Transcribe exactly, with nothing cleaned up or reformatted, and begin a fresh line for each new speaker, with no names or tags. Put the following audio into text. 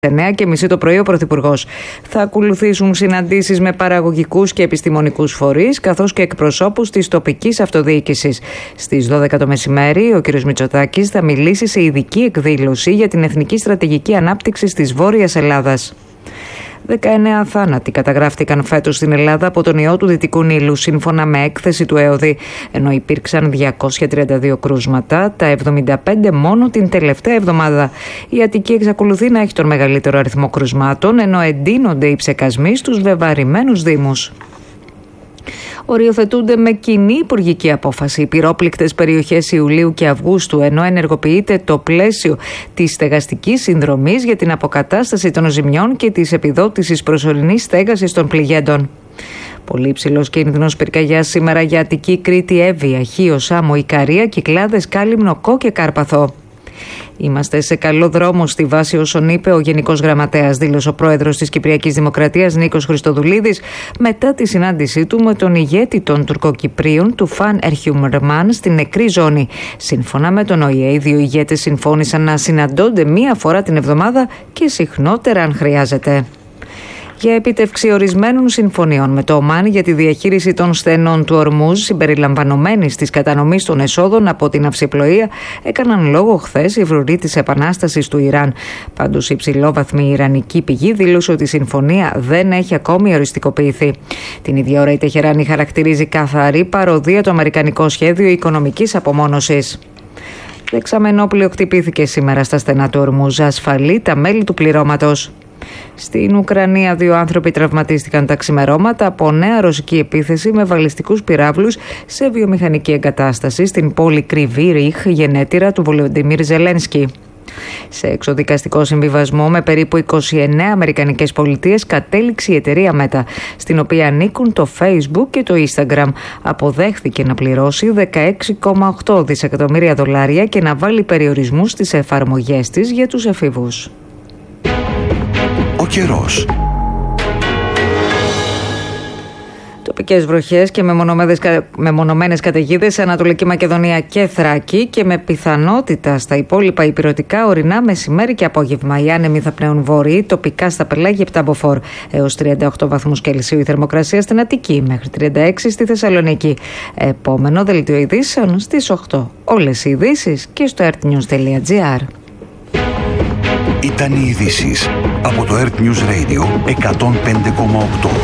εννιά και τριάντα το πρωί ο Πρωθυπουργός. Θα ακολουθήσουν συναντήσεις με παραγωγικούς και επιστημονικούς φορείς, καθώς και εκπροσώπους της τοπικής αυτοδιοίκησης. Στις δώδεκα το μεσημέρι, ο κ. Μητσοτάκης θα μιλήσει σε ειδική εκδήλωση για την εθνική στρατηγική ανάπτυξη της Βόρειας Ελλάδας. δεκαεννέα θάνατοι καταγράφτηκαν φέτος στην Ελλάδα από τον ιό του Δυτικού Νείλου, σύμφωνα με έκθεση του ΕΟΔΗ, ενώ υπήρξαν διακόσια τριάντα δύο κρούσματα, τα εβδομήντα πέντε μόνο την τελευταία εβδομάδα. Η Αττική εξακολουθεί να έχει τον μεγαλύτερο αριθμό κρουσμάτων, ενώ εντείνονται οι ψεκασμοί στους βεβαρημένους δήμους. Οριοθετούνται με κοινή υπουργική απόφαση οι πυρόπληκτες περιοχές Ιουλίου και Αυγούστου, ενώ ενεργοποιείται το πλαίσιο της στεγαστικής συνδρομής για την αποκατάσταση των ζημιών και της επιδότησης προσωρινής στέγασης των πληγέντων. Πολύ υψηλός κίνδυνος πυρκαγιάς σήμερα για Αττική, Κρήτη, Εύβοια, Χίο, Σάμο, Ικαρία, Κυκλάδες, Κάλυμνο, Κό και Κάρπαθο. Είμαστε σε καλό δρόμο στη βάση όσων είπε ο Γενικός Γραμματέας, δήλωσε ο πρόεδρος της Κυπριακής Δημοκρατίας Νίκος Χριστοδουλίδης μετά τη συνάντησή του με τον ηγέτη των Τουρκοκυπρίων του Φαν Ερχιουμερμάν στην νεκρή ζώνη. Σύμφωνα με τον Ο Η Ε, οι δύο ηγέτες συμφώνησαν να συναντώνται μία φορά την εβδομάδα και συχνότερα αν χρειάζεται. Για επίτευξη ορισμένων συμφωνιών με το Ομάν για τη διαχείριση των στενών του Ορμούζ, συμπεριλαμβανομένης της κατανομής των εσόδων από την ναυσιπλοεία, έκαναν λόγο χθες οι φρουροί της Επανάστασης του Ιράν. Πάντως, η υψηλόβαθμη ιρανική πηγή δήλωσε ότι η συμφωνία δεν έχει ακόμη οριστικοποιηθεί. Την ίδια ώρα, η Τεχεράνη χαρακτηρίζει καθαρή παροδία το αμερικανικό σχέδιο οικονομικής απομόνωσης. Δεξαμενόπλαιο χτυπήθηκε σήμερα στα στενά του Ορμούζ, ασφαλεί τα μέλη του πληρώματος. Στην Ουκρανία, δύο άνθρωποι τραυματίστηκαν τα ξημερώματα από νέα ρωσική επίθεση με βαλιστικούς πυράβλους σε βιομηχανική εγκατάσταση στην πόλη Κρυβή Ριχ, γενέτειρα του Βολοντιμίρ Ζελένσκι. Σε εξοδικαστικό συμβιβασμό με περίπου είκοσι εννέα αμερικανικές πολιτείες κατέληξε η εταιρεία Meta, στην οποία ανήκουν το Facebook και το Instagram. Αποδέχθηκε να πληρώσει δεκαέξι κόμμα οκτώ δισεκατομμύρια δολάρια και να βάλει περιορισμούς στις εφαρμογές της για τους εφήβους.
Ο καιρός.
Τοπικές βροχές και μεμονωμένες καταιγίδες σε Ανατολική Μακεδονία και Θράκη και με πιθανότητα στα υπόλοιπα ηπειρωτικά ορεινά μεσημέρι και απόγευμα. Οι άνεμοι θα πνέουν βόρειοι, τοπικά στα πελάγια επτά μποφόρ έως τριάντα οκτώ βαθμούς Κελσίου η θερμοκρασία στην Αττική, μέχρι τριάντα έξι στη Θεσσαλονίκη. Επόμενο δελτίο ειδήσεων στις οκτώ. Όλες οι ειδήσεις και στο ερτνιούς τελεία τζι άρ.
Ήταν οι ειδήσεις από το Earth News Radio εκατόν πέντε κόμμα οκτώ.